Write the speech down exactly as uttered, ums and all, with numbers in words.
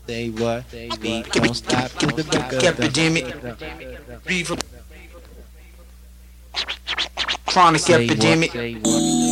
Say what? Beat don't stop to the break of Epidemic. dawn. Reaver. Chronic Say epidemic. what?